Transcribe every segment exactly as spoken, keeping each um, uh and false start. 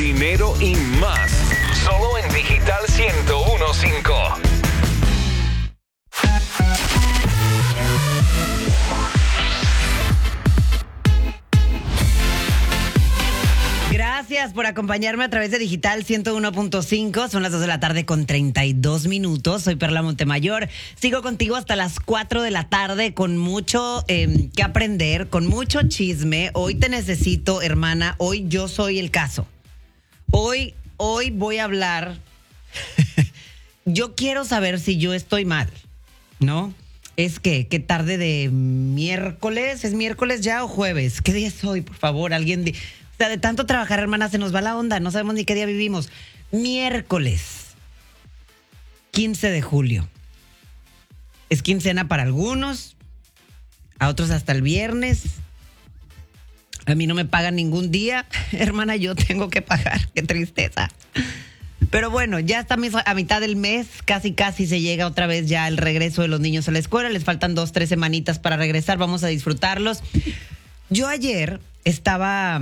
dinero y más. Solo en Digital ciento uno punto cinco. Gracias por acompañarme a través de Digital ciento uno punto cinco. Son las dos de la tarde con treinta y dos minutos. Soy Perla Montemayor. Sigo contigo hasta las cuatro de la tarde con mucho eh, que aprender, con mucho chisme. Hoy te necesito, hermana. Hoy yo soy el caso. Hoy, hoy voy a hablar. Yo quiero saber si yo estoy mal, ¿no? Es que, ¿qué tarde de miércoles? ¿Es miércoles ya o jueves? ¿Qué día es hoy? Por favor, alguien... Di- O sea, de tanto trabajar, hermana, se nos va la onda. No sabemos ni qué día vivimos. Miércoles, quince de julio. Es quincena para algunos, a otros hasta el viernes. A mí no me pagan ningún día. Hermana, yo tengo que pagar. Qué tristeza. Pero bueno, ya estamos a mitad del mes. Casi, casi se llega otra vez ya el regreso de los niños a la escuela. Les faltan dos, tres semanitas para regresar. Vamos a disfrutarlos. Yo ayer estaba...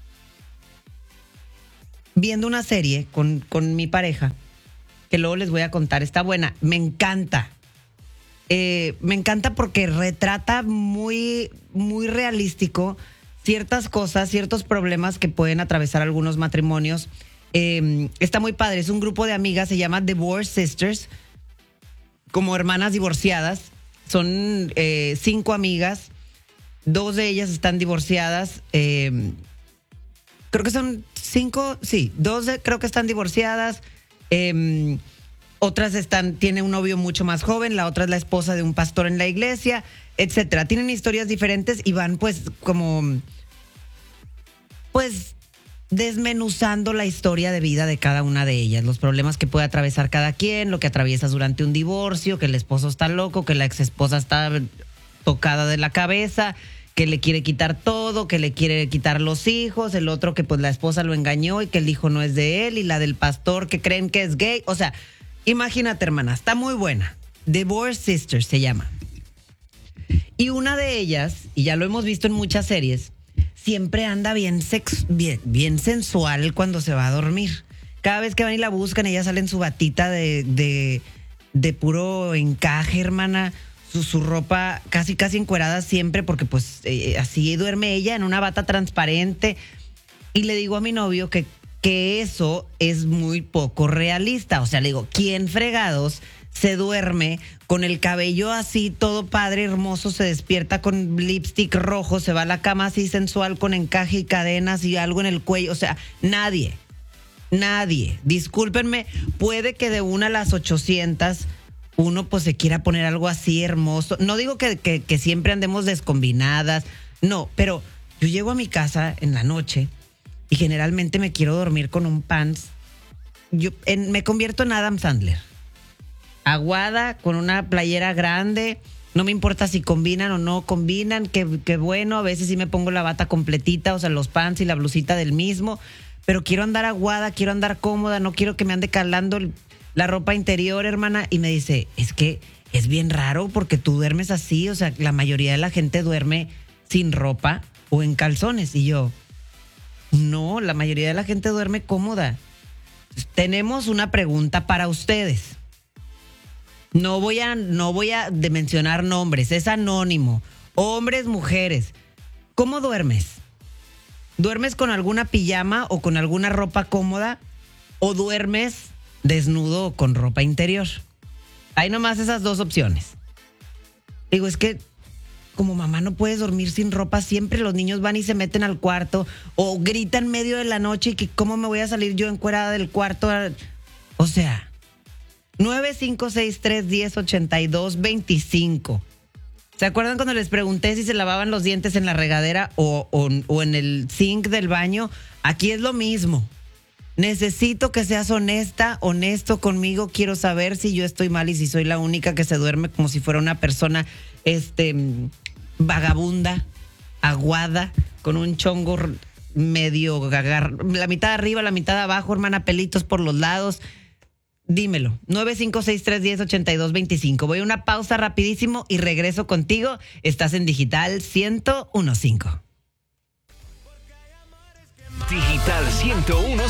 viendo una serie con, con mi pareja, que luego les voy a contar. Está buena, me encanta. Eh, me encanta porque retrata muy, muy realístico ciertas cosas, ciertos problemas que pueden atravesar algunos matrimonios. Eh, está muy padre, es un grupo de amigas, se llama Divorce Sisters, como hermanas divorciadas. Son eh, cinco amigas, dos de ellas están divorciadas. Eh, creo que son... Cinco, sí, dos de, creo que están divorciadas, eh, otras están, tiene un novio mucho más joven, la otra es la esposa de un pastor en la iglesia, etcétera. Tienen historias diferentes y van pues como, pues desmenuzando la historia de vida de cada una de ellas, los problemas que puede atravesar cada quien, lo que atraviesas durante un divorcio, que el esposo está loco, que la exesposa está tocada de la cabeza, que le quiere quitar todo, que le quiere quitar los hijos, el otro que pues la esposa lo engañó y que el hijo no es de él, y la del pastor que creen que es gay. O sea, imagínate, hermana, está muy buena. Divorce Sisters se llama. Y una de ellas, y ya lo hemos visto en muchas series, siempre anda bien, sex, bien, bien sensual cuando se va a dormir. Cada vez que van y la buscan, ella sale en su batita de, de, de puro encaje, hermana. Su, su ropa casi casi encuerada siempre, porque pues eh, así duerme ella en una bata transparente. Y le digo a mi novio que, que eso es muy poco realista. O sea, le digo, ¿quién fregados se duerme con el cabello así todo padre, hermoso, se despierta con lipstick rojo, se va a la cama así sensual con encaje y cadenas y algo en el cuello? O sea, nadie, nadie. Discúlpenme, puede que de una a las ochocientas uno pues se quiera poner algo así hermoso. No digo que, que, que siempre andemos descombinadas, no, pero yo llego a mi casa en la noche y generalmente me quiero dormir con un pants. Yo en, me convierto en Adam Sandler. Aguada, con una playera grande, no me importa si combinan o no combinan, que, que bueno, a veces sí me pongo la bata completita, o sea, los pants y la blusita del mismo, pero quiero andar aguada, quiero andar cómoda, no quiero que me ande calando el... la ropa interior, hermana. Y me dice, es que es bien raro porque tú duermes así. O sea, la mayoría de la gente duerme sin ropa o en calzones. Y yo, no, la mayoría de la gente duerme cómoda. Tenemos una pregunta para ustedes. No voy a, no voy a de mencionar nombres, es anónimo. Hombres, mujeres, ¿cómo duermes? ¿Duermes con alguna pijama o con alguna ropa cómoda? ¿O duermes desnudo o con ropa interior? Hay nomás esas dos opciones. Digo, es que como mamá no puedes dormir sin ropa, siempre los niños van y se meten al cuarto o gritan en medio de la noche y que cómo me voy a salir yo encuerada del cuarto. O sea, nueve cinco seis tres uno cero ocho dos dos cinco. ¿Se acuerdan cuando les pregunté si se lavaban los dientes en la regadera o, o, o en el zinc del baño? Aquí es lo mismo. Necesito que seas honesta, honesto conmigo. Quiero saber si yo estoy mal y si soy la única que se duerme como si fuera una persona este, vagabunda, aguada, con un chongo medio gagar, la mitad de arriba, la mitad de abajo, hermana, pelitos por los lados. Dímelo. nueve cinco seis tres uno cero ocho dos dos cinco. Voy a una pausa rapidísimo y regreso contigo. Estás en Digital ciento uno punto cinco. Digital ciento uno.